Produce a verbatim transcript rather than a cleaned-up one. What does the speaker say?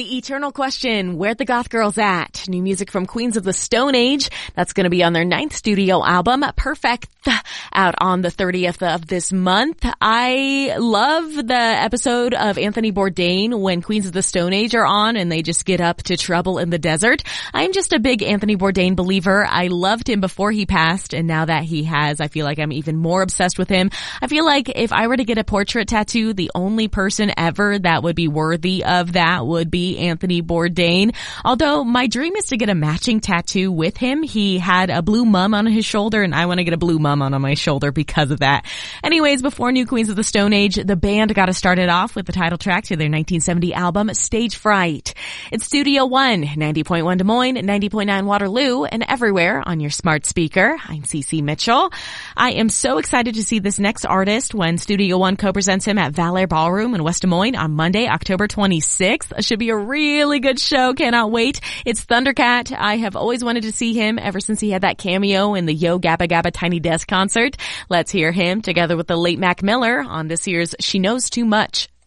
The eternal question, where the goth girls at? New music from Queens of the Stone Age. That's going to be on their ninth studio album, Perfect, out on the thirtieth of this month. I love the episode of Anthony Bourdain when Queens of the Stone Age are on and they just get up to trouble in the desert. I'm just a big Anthony Bourdain believer. I loved him before he passed, and now that he has, I feel like I'm even more obsessed with him. I feel like if I were to get a portrait tattoo, the only person ever that would be worthy of that would be Anthony Bourdain. Although my dream is to get a matching tattoo with him. He had a blue mum on his shoulder, and I want to get a blue mum on my shoulder because of that. Anyways, before New Queens of the Stone Age, the band got us started off with the title track to their nineteen seventy album, Stage Fright. It's Studio One, ninety point one Des Moines, ninety point nine Waterloo, and everywhere on your smart speaker. I'm Cece Mitchell. I am so excited to see this next artist when Studio One co-presents him at Valor Ballroom in West Des Moines on Monday, October twenty-sixth. It should be a really good show. Cannot wait. It's Thundercat. I have always wanted to see him ever since he had that cameo in the Yo Gabba Gabba Tiny Desk concert. Let's hear him together with the late Mac Miller on this year's She Knows Too Much.